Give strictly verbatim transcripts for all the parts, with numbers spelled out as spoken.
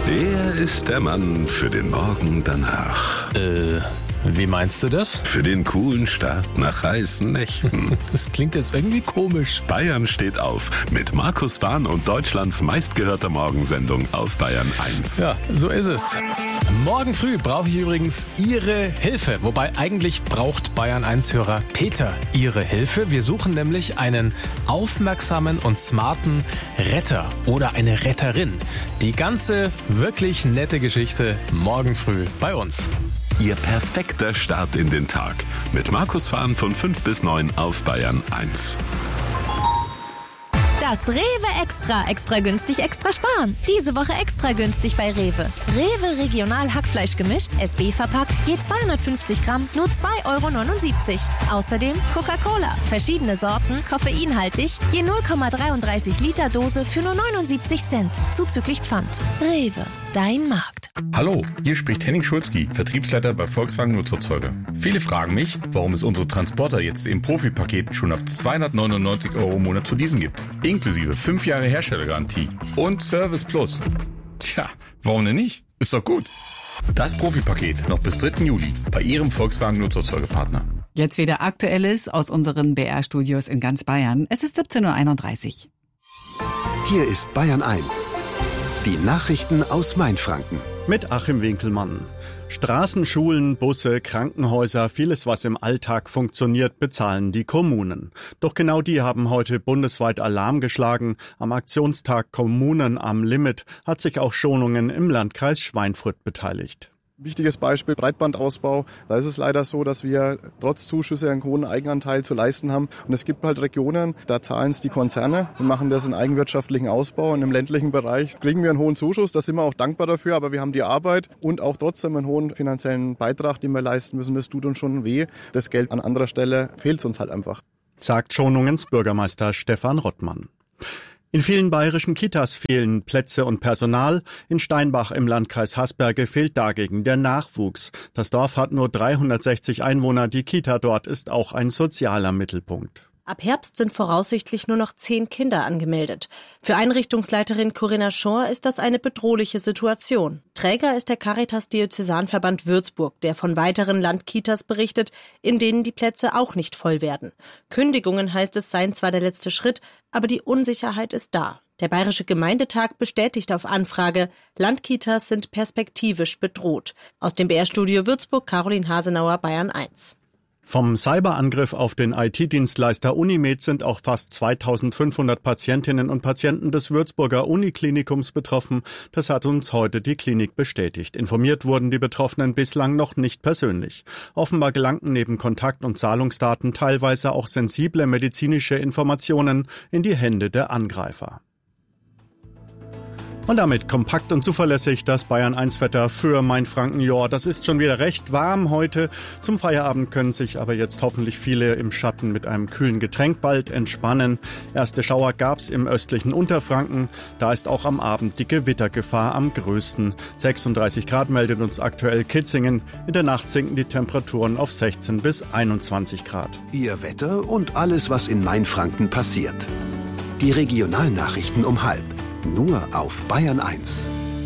Er ist der Mann für den Morgen danach. Äh, wie meinst du das? Für den coolen Start nach heißen Nächten. Das klingt jetzt irgendwie komisch. Bayern steht auf mit Markus Wahn und Deutschlands meistgehörter Morgensendung auf Bayern eins. Ja, so ist es. Morgen früh brauche ich übrigens Ihre Hilfe. Wobei eigentlich braucht Bayern eins Hörer Peter Ihre Hilfe. Wir suchen nämlich einen aufmerksamen und smarten Retter oder eine Retterin. Die ganze wirklich nette Geschichte morgen früh bei uns. Ihr perfekter Start in den Tag. Mit Markus Wahn von fünf bis neun auf Bayern eins. Das Rewe Extra. Extra günstig, extra sparen. Diese Woche extra günstig bei Rewe. Rewe Regional Hackfleisch gemischt, S B verpackt, je zweihundertfünfzig Gramm, nur zwei Euro neunundsiebzig. Außerdem Coca-Cola. Verschiedene Sorten, koffeinhaltig, je null Komma dreiunddreißig Liter Dose für nur neunundsiebzig Cent. Zuzüglich Pfand. Rewe, dein Markt. Hallo, hier spricht Henning Schulzki, Vertriebsleiter bei Volkswagen Nutzerzeuger. Viele fragen mich, warum es unsere Transporter jetzt im Profipaket schon ab zweihundertneunundneunzig Euro im Monat zu leasen gibt. Inklusive fünf Jahre Herstellergarantie und Service Plus. Tja, warum denn nicht? Ist doch gut. Das Profipaket noch bis dritten Juli bei Ihrem Volkswagen Nutzerzeugerpartner. Jetzt wieder Aktuelles aus unseren B R-Studios in ganz Bayern. Es ist siebzehn Uhr einunddreißig. Hier ist Bayern eins. Die Nachrichten aus Mainfranken. Mit Achim Winkelmann. Straßen, Schulen, Busse, Krankenhäuser, vieles, was im Alltag funktioniert, bezahlen die Kommunen. Doch genau die haben heute bundesweit Alarm geschlagen. Am Aktionstag Kommunen am Limit hat sich auch Schonungen im Landkreis Schweinfurt beteiligt. Wichtiges Beispiel Breitbandausbau. Da ist es leider so, dass wir trotz Zuschüsse einen hohen Eigenanteil zu leisten haben. Und es gibt halt Regionen, da zahlen es die Konzerne und machen das in eigenwirtschaftlichen Ausbau. Und im ländlichen Bereich kriegen wir einen hohen Zuschuss, da sind wir auch dankbar dafür. Aber wir haben die Arbeit und auch trotzdem einen hohen finanziellen Beitrag, den wir leisten müssen. Das tut uns schon weh. Das Geld an anderer Stelle fehlt uns halt einfach. Sagt Schonungens Bürgermeister Stefan Rottmann. In vielen bayerischen Kitas fehlen Plätze und Personal. In Steinbach im Landkreis Hasberge fehlt dagegen der Nachwuchs. Das Dorf hat nur dreihundertsechzig Einwohner. Die Kita dort ist auch ein sozialer Mittelpunkt. Ab Herbst sind voraussichtlich nur noch zehn Kinder angemeldet. Für Einrichtungsleiterin Corinna Schor ist das eine bedrohliche Situation. Träger ist der Caritas-Diözesanverband Würzburg, der von weiteren Landkitas berichtet, in denen die Plätze auch nicht voll werden. Kündigungen, heißt es, seien zwar der letzte Schritt, aber die Unsicherheit ist da. Der Bayerische Gemeindetag bestätigt auf Anfrage, Landkitas sind perspektivisch bedroht. Aus dem B R-Studio Würzburg, Caroline Hasenauer, Bayern eins. Vom Cyberangriff auf den I T-Dienstleister Unimed sind auch fast zweitausendfünfhundert Patientinnen und Patienten des Würzburger Uniklinikums betroffen. Das hat uns heute die Klinik bestätigt. Informiert wurden die Betroffenen bislang noch nicht persönlich. Offenbar gelangten neben Kontakt- und Zahlungsdaten teilweise auch sensible medizinische Informationen in die Hände der Angreifer. Und damit kompakt und zuverlässig das Bayern eins Wetter für Mainfranken. Ja, das ist schon wieder recht warm heute. Zum Feierabend können sich aber jetzt hoffentlich viele im Schatten mit einem kühlen Getränk bald entspannen. Erste Schauer gab's im östlichen Unterfranken. Da ist auch am Abend die Gewittergefahr am größten. sechsunddreißig Grad meldet uns aktuell Kitzingen. In der Nacht sinken die Temperaturen auf sechzehn bis einundzwanzig Grad. Ihr Wetter und alles, was in Mainfranken passiert. Die Regionalnachrichten um halb. Nur auf Bayern eins.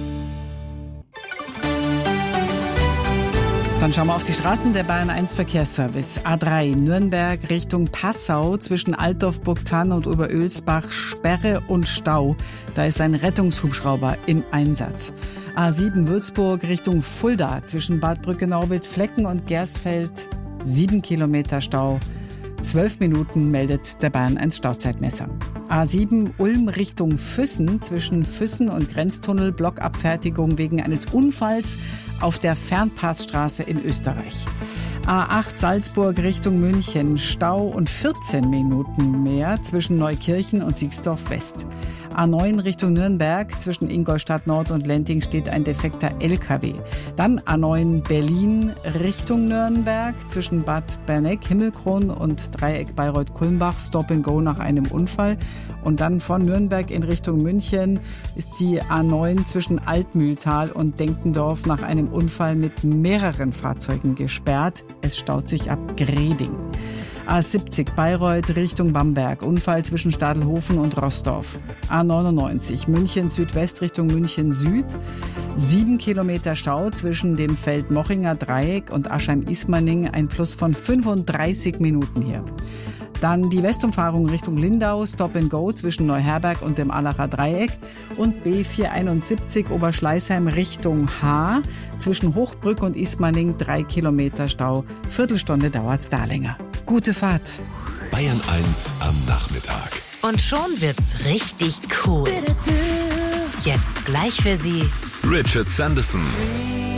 Dann schauen wir auf die Straßen. Der Bayern eins Verkehrsservice. A drei Nürnberg Richtung Passau zwischen Altdorf-Burgthann und Oberölsbach Sperre und Stau. Da ist ein Rettungshubschrauber im Einsatz. A sieben Würzburg Richtung Fulda zwischen Bad Brückenau-Wildflecken und Gersfeld. Sieben Kilometer Stau. Zwölf Minuten meldet der Bayern eins Stauzeitmesser. A sieben Ulm Richtung Füssen zwischen Füssen und Grenztunnel Blockabfertigung wegen eines Unfalls auf der Fernpassstraße in Österreich. A acht Salzburg Richtung München Stau und vierzehn Minuten mehr zwischen Neukirchen und Siegsdorf West. A neun Richtung Nürnberg zwischen Ingolstadt Nord und Lenting steht ein defekter L K W. Dann A neun Berlin Richtung Nürnberg zwischen Bad Berneck, Himmelkron und Dreieck Bayreuth-Kulmbach Stop and Go nach einem Unfall. Und dann von Nürnberg in Richtung München ist die A neun zwischen Altmühltal und Denkendorf nach einem Unfall mit mehreren Fahrzeugen gesperrt. Es staut sich ab Greding. A siebzig Bayreuth Richtung Bamberg, Unfall zwischen Stadelhofen und Rossdorf. A neunundneunzig München Südwest Richtung München Süd. Sieben Kilometer Stau zwischen dem Feldmochinger Dreieck und Aschheim-Ismaning, ein Plus von fünfunddreißig Minuten hier. Dann die Westumfahrung Richtung Lindau, Stop and Go zwischen Neuherberg und dem Allacher Dreieck und B vierhunderteinundsiebzig Oberschleißheim Richtung Haar. Zwischen Hochbrück und Ismaning drei Kilometer Stau. Viertelstunde dauert's da länger. Gute Fahrt. Bayern eins am Nachmittag. Und schon wird's richtig cool. Jetzt gleich für Sie Richard Sanderson.